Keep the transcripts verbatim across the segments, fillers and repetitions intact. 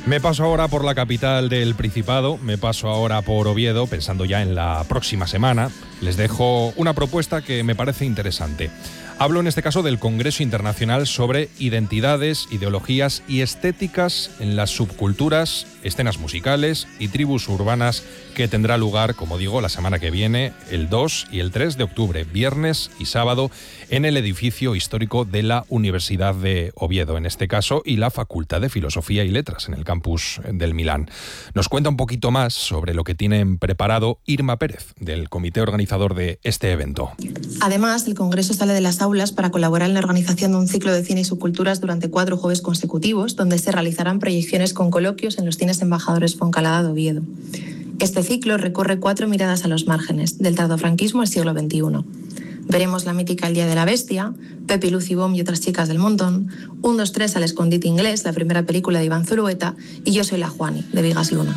Me paso ahora por la capital del Principado, me paso ahora por Oviedo, pensando ya en la próxima semana. Les dejo una propuesta que me parece interesante. Hablo en este caso del Congreso Internacional sobre Identidades, Ideologías y Estéticas en las Subculturas, Escenas Musicales y Tribus Urbanas, que tendrá lugar, como digo, la semana que viene, el dos y el tres de octubre, viernes y sábado, en el edificio histórico de la Universidad de Oviedo, en este caso, y la Facultad de Filosofía y Letras, en el campus del Milán. Nos cuenta un poquito más sobre lo que tienen preparado Irma Pérez, del comité organizador de este evento. Además, el Congreso sale de las aulas para colaborar en la organización de un ciclo de cine y subculturas durante cuatro jueves consecutivos, donde se realizarán proyecciones con coloquios en los cines Embajadores Foncalada de Oviedo. Este ciclo recorre cuatro miradas a los márgenes, del tardofranquismo al siglo veintiuno. Veremos la mítica El Día de la Bestia, Pepi, Lucy Bomb y otras chicas del montón, un, dos, tres al escondite inglés, la primera película de Iván Zulueta, y Yo soy la Juani, de Vigas Luna.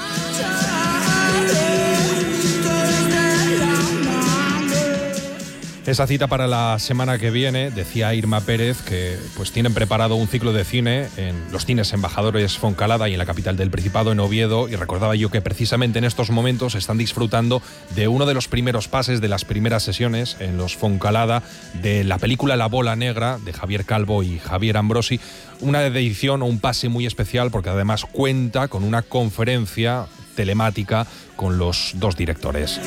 Esa cita para la semana que viene, decía Irma Pérez, que pues tienen preparado un ciclo de cine en los cines Embajadores Foncalada y en la capital del Principado, en Oviedo, y recordaba yo que precisamente en estos momentos están disfrutando de uno de los primeros pases de las primeras sesiones en los Foncalada de la película La Bola Negra, de Javier Calvo y Javier Ambrosi, una edición o un pase muy especial porque además cuenta con una conferencia telemática con los dos directores.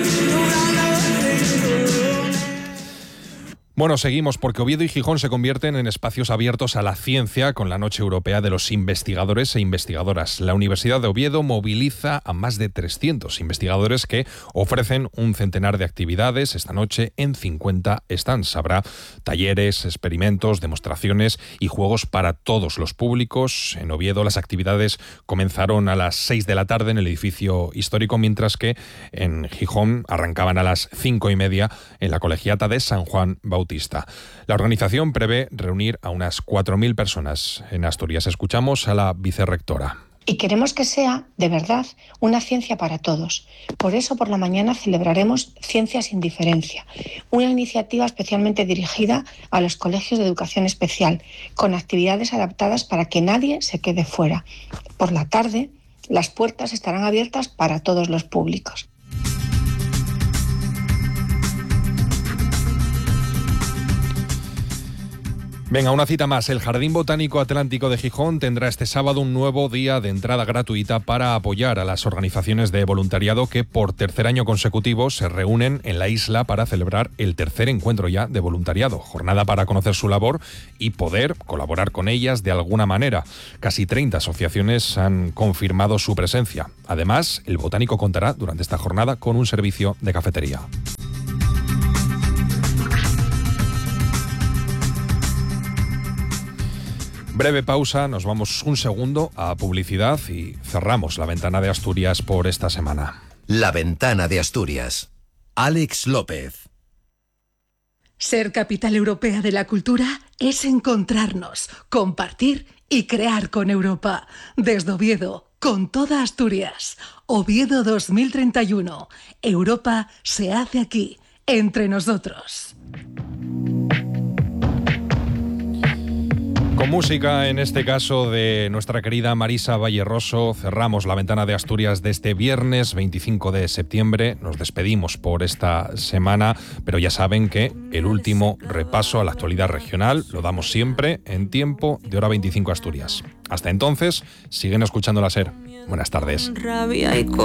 Bueno, seguimos porque Oviedo y Gijón se convierten en espacios abiertos a la ciencia con la Noche Europea de los Investigadores e Investigadoras. La Universidad de Oviedo moviliza a más de trescientos investigadores que ofrecen un centenar de actividades esta noche en cincuenta stands. Habrá talleres, experimentos, demostraciones y juegos para todos los públicos. En Oviedo las actividades comenzaron a las seis de la tarde en el edificio histórico, mientras que en Gijón arrancaban a las cinco y media en la Colegiata de San Juan Bautista. La organización prevé reunir a unas cuatro mil personas en Asturias. Escuchamos a la vicerrectora. Y queremos que sea, de verdad, una ciencia para todos. Por eso, por la mañana celebraremos Ciencia sin Diferencia, una iniciativa especialmente dirigida a los colegios de educación especial, con actividades adaptadas para que nadie se quede fuera. Por la tarde, las puertas estarán abiertas para todos los públicos. Venga, una cita más. El Jardín Botánico Atlántico de Gijón tendrá este sábado un nuevo día de entrada gratuita para apoyar a las organizaciones de voluntariado que por tercer año consecutivo se reúnen en la isla para celebrar el tercer encuentro ya de voluntariado. Jornada para conocer su labor y poder colaborar con ellas de alguna manera. Casi treinta asociaciones han confirmado su presencia. Además, el Botánico contará durante esta jornada con un servicio de cafetería. Breve pausa, nos vamos un segundo a publicidad y cerramos la ventana de Asturias por esta semana. La ventana de Asturias. Alex López. Ser capital europea de la cultura es encontrarnos, compartir y crear con Europa. Desde Oviedo, con toda Asturias. Oviedo dos mil treinta y uno. Europa se hace aquí, entre nosotros. Con música, en este caso de nuestra querida Marisa Valleroso, cerramos la ventana de Asturias de este viernes veinticinco de septiembre. Nos despedimos por esta semana, pero ya saben que el último repaso a la actualidad regional lo damos siempre en tiempo de hora veinticinco Asturias. Hasta entonces, siguen escuchando la SER. Buenas tardes.